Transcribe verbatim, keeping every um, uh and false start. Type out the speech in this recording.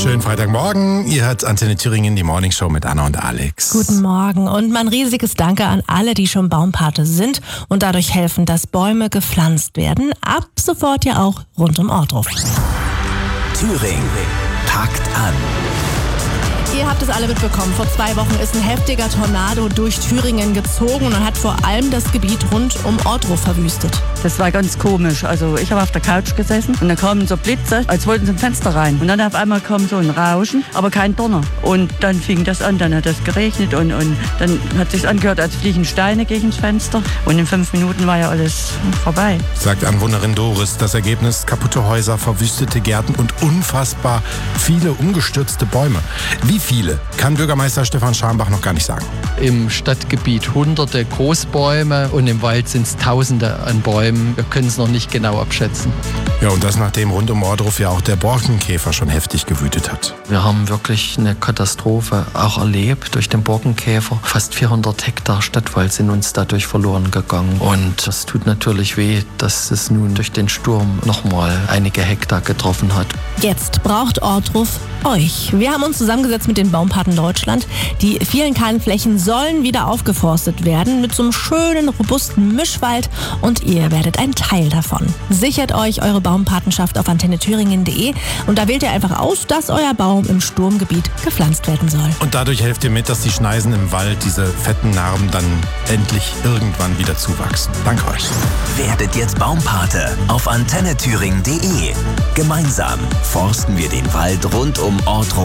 Schönen Freitagmorgen. Ihr hört Antenne Thüringen, die Morningshow mit Anna und Alex. Guten Morgen und mein riesiges Danke an alle, die schon Baumpate sind und dadurch helfen, dass Bäume gepflanzt werden. Ab sofort ja auch rund um Ortruf. Thüringen packt an. Ihr habt es alle mitbekommen. Vor zwei Wochen ist ein heftiger Tornado durch Thüringen gezogen und hat vor allem das Gebiet rund um Ortruf verwüstet. Das war ganz komisch. Also ich habe auf der Couch gesessen und da kamen so Blitze, als wollten sie im Fenster rein. Und dann auf einmal kam so ein Rauschen, aber kein Donner. Und dann fing das an, dann hat es geregnet und, und dann hat es sich angehört, als fliegen Steine gegen das Fenster. Und in fünf Minuten war ja alles vorbei. Sagt Anwohnerin Doris. Das Ergebnis: kaputte Häuser, verwüstete Gärten und unfassbar viele umgestürzte Bäume. Wie viele, kann Bürgermeister Stefan Scharmbach noch gar nicht sagen. Im Stadtgebiet hunderte Großbäume und im Wald sind es tausende an Bäumen. Wir können es noch nicht genau abschätzen. Ja, und das nachdem rund um Ortruf ja auch der Borkenkäfer schon heftig gewütet hat. Wir haben wirklich eine Katastrophe auch erlebt durch den Borkenkäfer. Fast vierhundert Hektar Stadtwald sind uns dadurch verloren gegangen. Und das tut natürlich weh, dass es nun durch den Sturm nochmal einige Hektar getroffen hat. Jetzt braucht Ortruf euch. Wir haben uns zusammengesetzt mit den Baumpaten Deutschland. Die vielen kahlen Flächen sollen wieder aufgeforstet werden mit so einem schönen, robusten Mischwald und ihr werdet ein Teil davon. Sichert euch eure Baumpatenschaft auf antenne thüringen punkt de und da wählt ihr einfach aus, dass euer Baum im Sturmgebiet gepflanzt werden soll. Und dadurch helft ihr mit, dass die Schneisen im Wald, diese fetten Narben, dann endlich irgendwann wieder zuwachsen. Danke euch. Werdet jetzt Baumpate auf antenne thüringen punkt de. Gemeinsam forsten wir den Wald rund um Ortruf